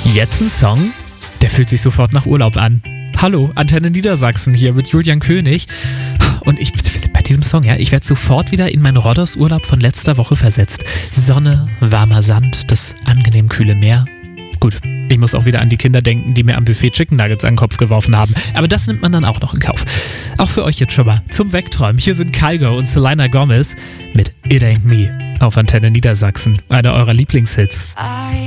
Jetzt ein Song, der fühlt sich sofort nach Urlaub an. Hallo, Antenne Niedersachsen hier mit Julian König. Und bei diesem Song, ich werde sofort wieder in meinen Rhodos-Urlaub von letzter Woche versetzt. Sonne, warmer Sand, das angenehm kühle Meer. Gut, ich muss auch wieder an die Kinder denken, die mir am Buffet Chicken Nuggets an den Kopf geworfen haben. Aber das nimmt man dann auch noch in Kauf. Auch für euch jetzt schon mal zum Wegträumen. Hier sind Kygo und Selena Gomez mit It Ain't Me auf Antenne Niedersachsen, einer eurer Lieblingshits.